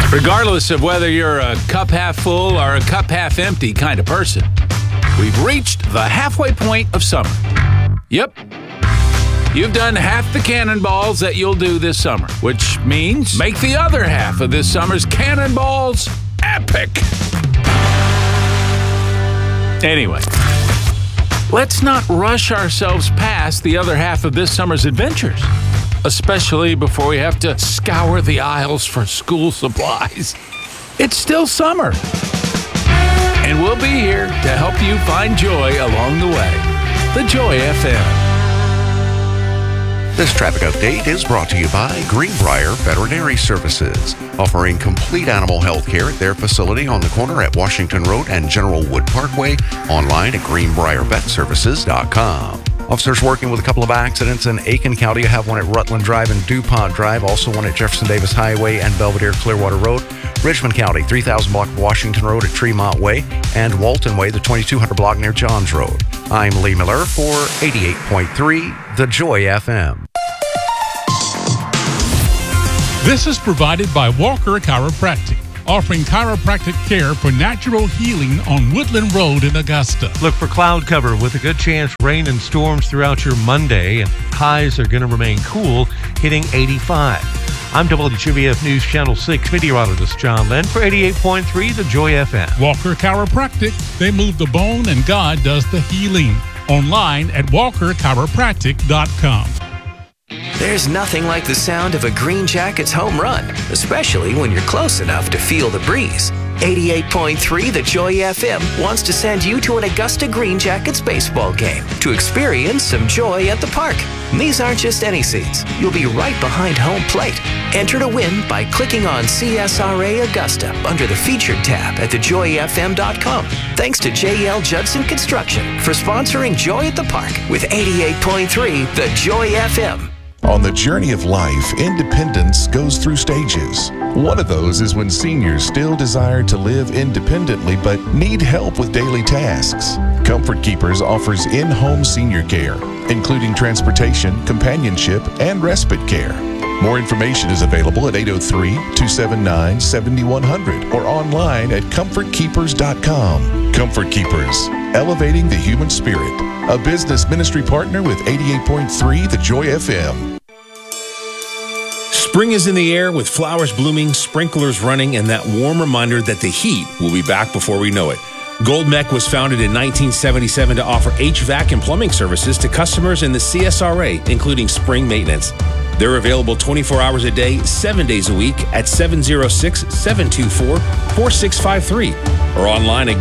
Regardless of whether you're a cup half full or a cup half empty kind of person, we've reached the halfway point of summer. Yep. You've done half the cannonballs that you'll do this summer, which means make the other half of this summer's cannonballs epic. Anyway, let's not rush ourselves past the other half of this summer's adventures, especially before we have to scour the aisles for school supplies. It's still summer, and we'll be here to help you find joy along the way. The Joy FM. This traffic update is brought to you by Greenbrier Veterinary Services, offering complete animal health care at their facility on the corner at Washington Road and General Wood Parkway, online at greenbriervetservices.com. Officers working with a couple of accidents in Aiken County. You have one at Rutland Drive and DuPont Drive, also one at Jefferson Davis Highway and Belvedere Clearwater Road. Richmond County, 3000 block of Washington Road at Tremont Way, and Walton Way, the 2200 block near Johns Road. I'm Lee Miller for 88.3 The Joy FM. This is provided by Walker Chiropractic, offering chiropractic care for natural healing on Woodland Road in Augusta. Look for cloud cover with a good chance rain and storms throughout your Monday, and highs are going to remain cool, hitting 85. I'm WGBF News Channel 6 meteorologist John Lynn for 88.3 The Joy FM. Walker Chiropractic, they move the bone and God does the healing. Online at walkerchiropractic.com. There's nothing like the sound of a Green Jackets home run, especially when you're close enough to feel the breeze. 88.3 The Joy FM wants to send you to an Augusta Green Jackets baseball game to experience some joy at the park. And these aren't just any seats. You'll be right behind home plate. Enter to win by clicking on CSRA Augusta under the Featured tab at thejoyfm.com. Thanks to JL Judson Construction for sponsoring Joy at the Park with 88.3 The Joy FM. On the journey of life, independence goes through stages. One of those is when seniors still desire to live independently but need help with daily tasks. Comfort Keepers offers in-home senior care, including transportation, companionship, and respite care. More information is available at 803-279-7100 or online at comfortkeepers.com. Comfort Keepers, elevating the human spirit. A business ministry partner with 88.3 The Joy FM. Spring is in the air with flowers blooming, sprinklers running, and that warm reminder that the heat will be back before we know it. Gold Mech was founded in 1977 to offer HVAC and plumbing services to customers in the CSRA, including spring maintenance. They're available 24 hours a day, 7 days a week at 706-724-4653 or online at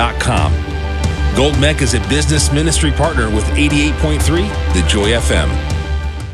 goldmech.com. Gold Mech is a business ministry partner with 88.3 The Joy FM.